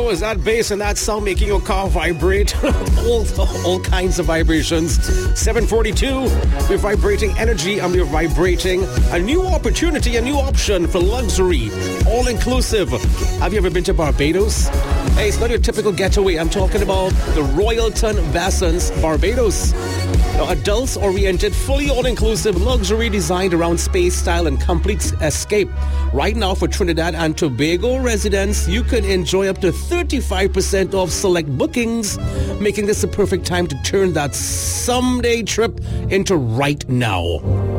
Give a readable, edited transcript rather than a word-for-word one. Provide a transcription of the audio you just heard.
is that bass and that sound making your car vibrate? all kinds of vibrations. 742, we're vibrating energy and we're vibrating a new opportunity, a new option for luxury, all-inclusive. Have you ever been to Barbados? Hey, it's not your typical getaway. I'm talking about the Royalton Bassins, Barbados. Now, adults-oriented, fully all-inclusive luxury designed around space, style, and complete escape. Right now, for Trinidad and Tobago residents, you can enjoy up to 35% off select bookings, making this the perfect time to turn that someday trip into right now.